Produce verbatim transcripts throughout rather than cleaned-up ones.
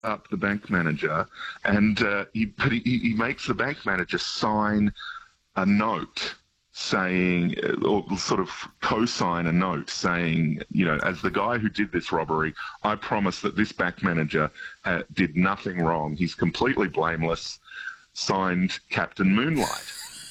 up the bank manager, and uh, he, but he he makes the bank manager sign a note saying, or sort of co-sign a note saying, you know, as the guy who did this robbery, I promise that this bank manager uh, did nothing wrong. He's completely blameless. Signed, Captain Moonlight.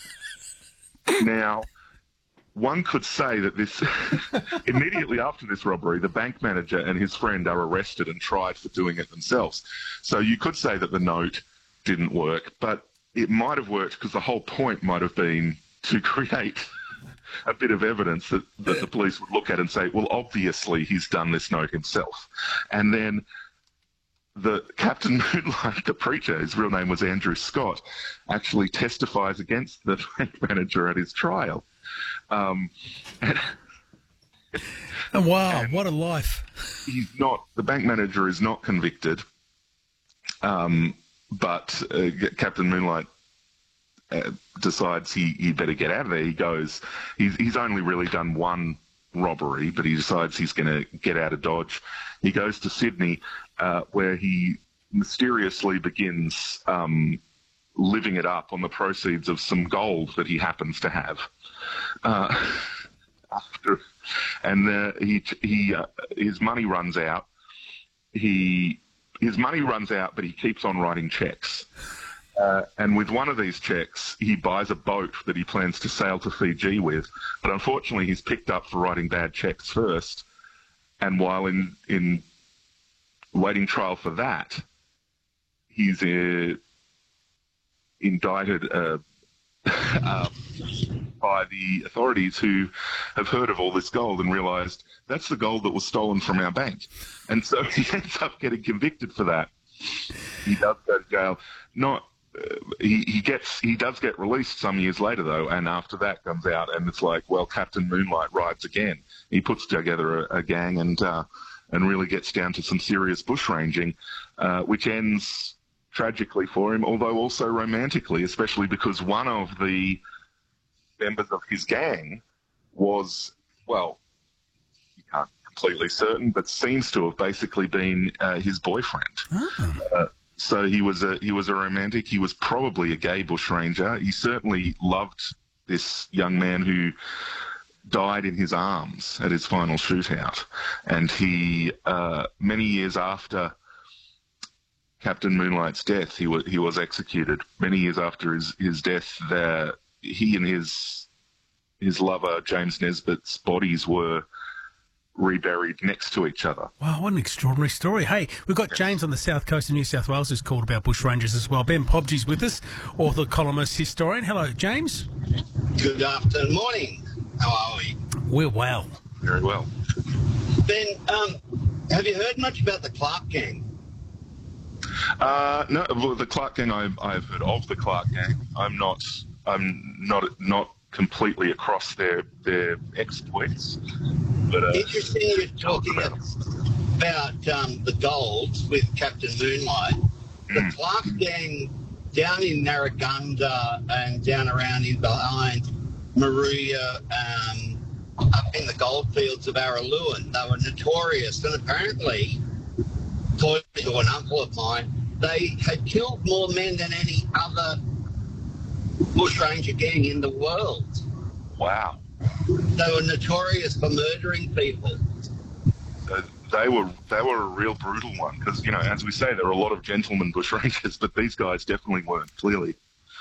Now, one could say that this immediately after this robbery, the bank manager and his friend are arrested and tried for doing it themselves. So you could say that the note didn't work, but it might have worked because the whole point might have been to create a bit of evidence that, that the police would look at and say, well, obviously he's done this note himself. And then the Captain Moonlight, the preacher, his real name was Andrew Scott, actually testifies against the bank manager at his trial. Um, and, oh, wow, and what a life. He's not, the bank manager is not convicted, um, but uh, Captain Moonlight Uh, decides he, he better get out of there. He goes, he's, he's only really done one robbery, but he decides he's going to get out of Dodge. He goes to Sydney, uh, where he mysteriously begins um, living it up on the proceeds of some gold that he happens to have. Uh, after, and uh, he he uh, his money runs out. He his money runs out, but he keeps on writing checks. Uh, and with one of these checks, he buys a boat that he plans to sail to Fiji with. But unfortunately, he's picked up for writing bad checks first. And while in, in waiting trial for that, he's uh, indicted uh, uh, by the authorities who have heard of all this gold and realised that's the gold that was stolen from our bank. And so he ends up getting convicted for that. He does go to jail. Not... Uh, he, he gets he does get released some years later though, and after that comes out, and it's like, well, Captain Moonlight rides again. He puts together a, a gang and uh, and really gets down to some serious bushranging, uh, which ends tragically for him, although also romantically, especially because one of the members of his gang was, well, you can't completely certain, but seems to have basically been uh, his boyfriend. Oh. Uh, So he was a he was a romantic. He was probably a gay bushranger. He certainly loved this young man who died in his arms at his final shootout. And he, uh, many years after Captain Moonlight's death, he was he was executed. Many years after his his death, there he and his his lover James Nesbitt's bodies were reburied next to each other. Wow, what an extraordinary story. Hey, we've got James on the south coast of New South Wales who's called about bushrangers as well. Ben Pobgie's with us, author, columnist, historian. Hello, James. Good afternoon. Morning. How are we? We're well. Very well. Ben, um, have you heard much about the Clark Gang? Uh, no, well, the Clark Gang, I've, I've heard of the Clark Gang. I'm not, I'm not, not completely across their their exploits. But, uh, Interesting you're talking about, about um, the golds with Captain Moonlight. The Mm. Clark Gang down in Narragunda and down around in behind Maruya, um, up in the goldfields of Araluen, they were notorious. And apparently, according to an uncle of mine, they had killed more men than any other bushranger gang in the world. Wow. They were notorious for murdering people. Uh, they were they were a real brutal one because, you know, as we say, there are a lot of gentlemen bushrangers, but these guys definitely weren't, clearly.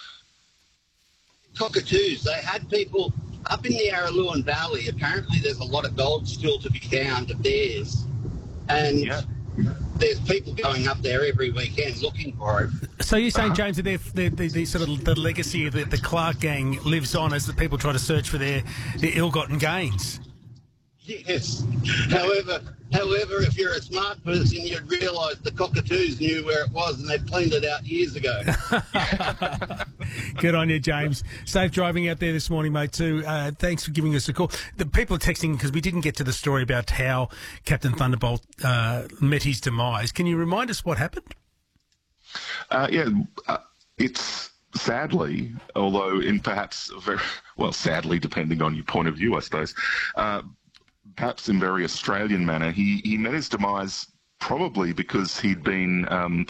Cockatoos, they had people up in the Araluen Valley. Apparently there's a lot of gold still to be found of theirs. And Yeah. there's people going up there every weekend looking for it. So you're saying, James, that they're, they're, the the sort of the legacy of the, the Clark Gang lives on as the people try to search for their, their ill-gotten gains? Yes. However, however, if you're a smart person, you'd realise the cockatoos knew where it was and they cleaned it out years ago. Good on you, James. Safe driving out there this morning, mate, too. Uh, thanks for giving us a call. The people are texting because we didn't get to the story about how Captain Thunderbolt uh, met his demise. Can you remind us what happened? Uh, yeah, uh, it's sadly, although in perhaps a very, well, sadly, depending on your point of view, I suppose, uh, perhaps in very Australian manner, he, he met his demise probably because he'd been um,